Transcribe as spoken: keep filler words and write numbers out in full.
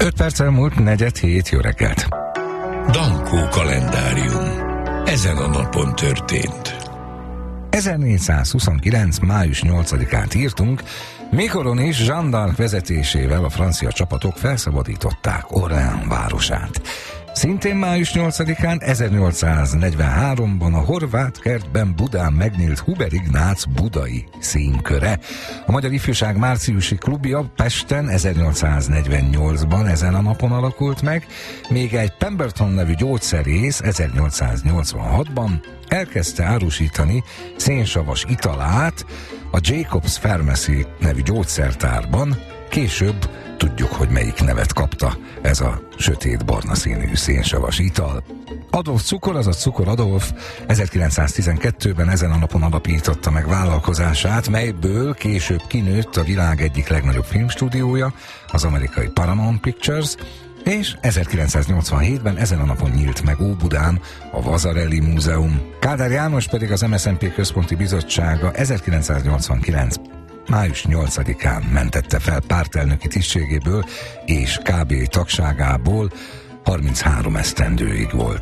öt perc elmúlt negyed hét, jó reggelt! Dankó kalendárium. Ezen a napon történt. ezernégyszázhuszonkilenc. május nyolcadikát írtunk, mikoron is Jeanne d'Arc vezetésével a francia csapatok felszabadították Orléans városát. Szintén május nyolcadikán ezernyolcszáznegyvenháromban a horvát kertben Budán megnyílt Huber Ignác budai színköre. A Magyar Ifjúság márciusi klubja Pesten ezernyolcszáznegyvennyolcban ezen a napon alakult meg, még egy Pemberton nevű gyógyszerész ezernyolcszáznyolcvanhatban elkezdte árusítani szénsavas italát a Jacobs Pharmacy nevű gyógyszertárban, később tudjuk, hogy melyik nevet kapta ez a sötét-barna színű szénsavas ital. Adolf Cukor, azaz Cukor Adolf ezerkilencszáztizenkettőben ezen a napon alapította meg vállalkozását, melyből később kinőtt a világ egyik legnagyobb filmstúdiója, az amerikai Paramount Pictures, és ezerkilencszáznyolcvanhétben ezen a napon nyílt meg Óbudán a Vasarely Múzeum. Kádár János pedig az em es zé en pé központi bizottsága ezerkilencszáznyolcvankilenc. május nyolcadikán mentette fel pártelnöki tisztségéből, és ká bé tagságából harminchárom esztendőig volt